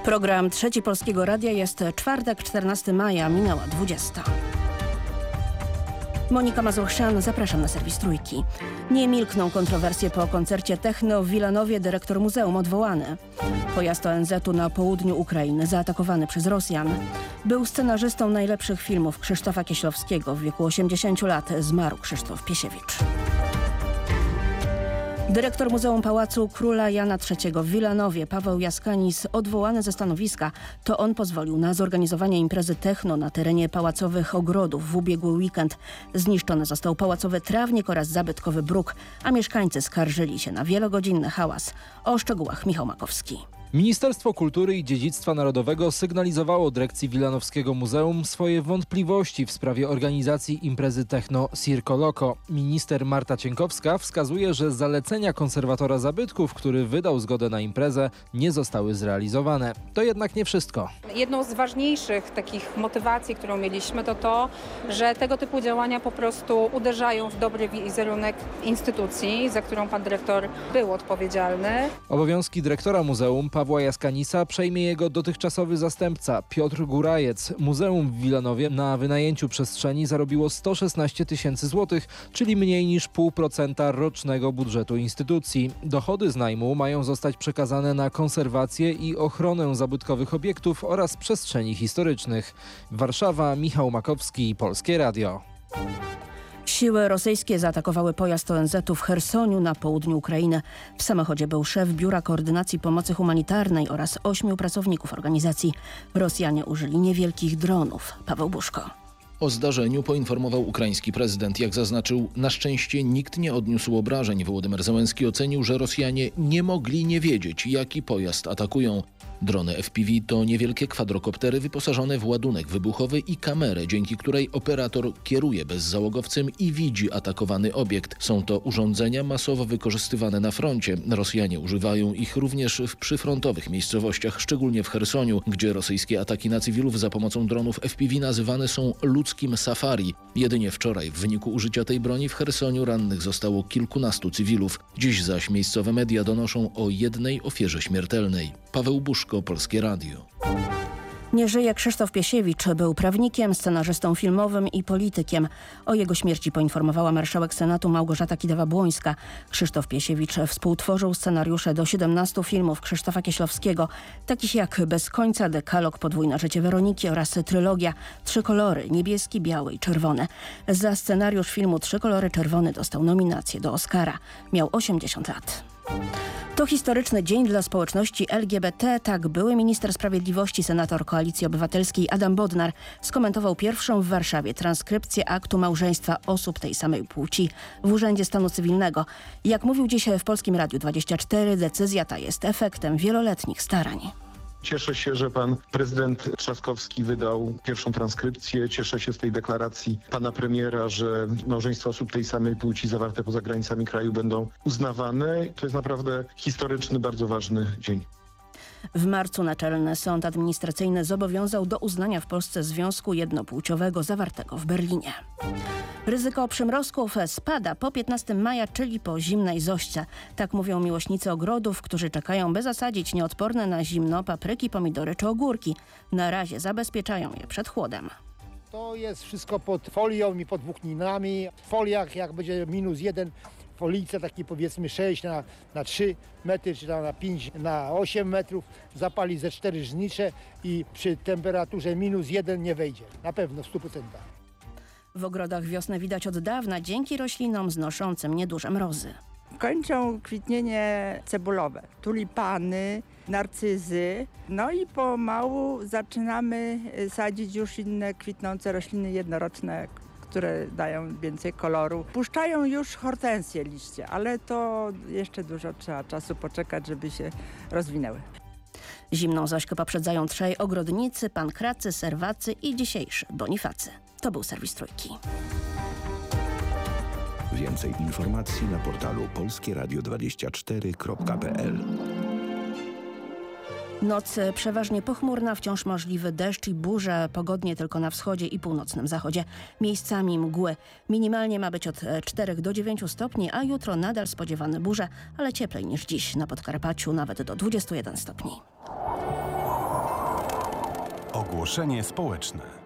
Program Trzeci Polskiego Radia jest czwartek, 14 maja, minęła 20. Monika Mazurchszan, zapraszam na serwis Trójki. Nie milkną kontrowersje po koncercie techno w Wilanowie, dyrektor muzeum odwołany. Pojazd ONZ-u na południu Ukrainy zaatakowany przez Rosjan. Był scenarzystą najlepszych filmów Krzysztofa Kieślowskiego. W wieku 80 lat zmarł Krzysztof Piesiewicz. Dyrektor Muzeum Pałacu Króla Jana III w Wilanowie, Paweł Jaskanis, odwołany ze stanowiska. To on pozwolił na zorganizowanie imprezy techno na terenie pałacowych ogrodów w ubiegły weekend. Zniszczony został pałacowy trawnik oraz zabytkowy bruk, a mieszkańcy skarżyli się na wielogodzinny hałas. O szczegółach Michał Makowski. Ministerstwo Kultury i Dziedzictwa Narodowego sygnalizowało dyrekcji Wilanowskiego Muzeum swoje wątpliwości w sprawie organizacji imprezy techno Circo Loco. Minister Marta Cienkowska wskazuje, że zalecenia konserwatora zabytków, który wydał zgodę na imprezę, nie zostały zrealizowane. To jednak nie wszystko. Jedną z ważniejszych takich motywacji, którą mieliśmy, to, że tego typu działania po prostu uderzają w dobry wizerunek instytucji, za którą pan dyrektor był odpowiedzialny. Obowiązki dyrektora muzeum Pawła Jaskanisa przejmie jego dotychczasowy zastępca Piotr Górajec. Muzeum w Wilanowie na wynajęciu przestrzeni zarobiło 116 tysięcy złotych, czyli mniej niż 0,5% rocznego budżetu instytucji. Dochody z najmu mają zostać przekazane na konserwację i ochronę zabytkowych obiektów oraz przestrzeni historycznych. Warszawa, Michał Makowski, Polskie Radio. Siły rosyjskie zaatakowały pojazd ONZ-u w Chersoniu na południu Ukrainy. W samochodzie był szef Biura Koordynacji Pomocy Humanitarnej oraz 8 pracowników organizacji. Rosjanie użyli niewielkich dronów. Paweł Buszko. O zdarzeniu poinformował ukraiński prezydent. Jak zaznaczył, na szczęście nikt nie odniósł obrażeń. Wołodymyr Zełenski ocenił, że Rosjanie nie mogli nie wiedzieć, jaki pojazd atakują. Drony FPV to niewielkie kwadrokoptery wyposażone w ładunek wybuchowy i kamerę, dzięki której operator kieruje bezzałogowcem i widzi atakowany obiekt. Są to urządzenia masowo wykorzystywane na froncie. Rosjanie używają ich również w przyfrontowych miejscowościach, szczególnie w Chersoniu, gdzie rosyjskie ataki na cywilów za pomocą dronów FPV nazywane są ludzkim safari. Jedynie wczoraj w wyniku użycia tej broni w Chersoniu rannych zostało kilkunastu cywilów. Dziś zaś miejscowe media donoszą o jednej ofierze śmiertelnej. Paweł Buszko, Polskie Radio. Nie żyje Krzysztof Piesiewicz. Był prawnikiem, scenarzystą filmowym i politykiem. O jego śmierci poinformowała marszałek Senatu Małgorzata Kidawa-Błońska. Krzysztof Piesiewicz współtworzył scenariusze do 17 filmów Krzysztofa Kieślowskiego, takich jak Bez końca, Dekalog, Podwójne życie Weroniki oraz trylogia Trzy kolory, niebieski, biały i czerwony. Za scenariusz filmu Trzy kolory czerwony dostał nominację do Oscara. Miał 80 lat. To historyczny dzień dla społeczności LGBT. Tak były minister sprawiedliwości, senator Koalicji Obywatelskiej Adam Bodnar skomentował pierwszą w Warszawie transkrypcję aktu małżeństwa osób tej samej płci w Urzędzie Stanu Cywilnego. Jak mówił dziś w Polskim Radiu 24, decyzja ta jest efektem wieloletnich starań. Cieszę się, że pan prezydent Trzaskowski wydał pierwszą transkrypcję. Cieszę się z tej deklaracji pana premiera, że małżeństwa osób tej samej płci zawarte poza granicami kraju będą uznawane. To jest naprawdę historyczny, bardzo ważny dzień. W marcu Naczelny Sąd Administracyjny zobowiązał do uznania w Polsce związku jednopłciowego zawartego w Berlinie. Ryzyko przymrozków spada po 15 maja, czyli po zimnej zośce. Tak mówią miłośnicy ogrodów, którzy czekają, by zasadzić nieodporne na zimno papryki, pomidory czy ogórki. Na razie zabezpieczają je przed chłodem. To jest wszystko pod folią i pod włókninami. W foliach jak będzie -1, folijce takie powiedzmy 6 na 3 metry, czy tam na 5 na 8 metrów, zapali ze 4 żnicze i przy temperaturze -1 nie wejdzie. Na pewno w 100%. W ogrodach wiosnę widać od dawna dzięki roślinom znoszącym nieduże mrozy. Kończą kwitnienie cebulowe, tulipany, narcyzy. No i pomału zaczynamy sadzić już inne kwitnące rośliny jednoroczne, które dają więcej koloru. Puszczają już hortensje liście, ale to jeszcze dużo trzeba czasu poczekać, żeby się rozwinęły. Zimną Zośkę poprzedzają trzej ogrodnicy, pankracy, serwacy i dzisiejszy Bonifacy. To był serwis Trójki. Więcej informacji na portalu polskieradio24.pl. Noc przeważnie pochmurna, wciąż możliwy deszcz i burze, pogodnie tylko na wschodzie i północnym zachodzie. Miejscami mgły. Minimalnie ma być od 4 do 9 stopni, a jutro nadal spodziewane burze, ale cieplej niż dziś. Na Podkarpaciu nawet do 21 stopni. Ogłoszenie społeczne.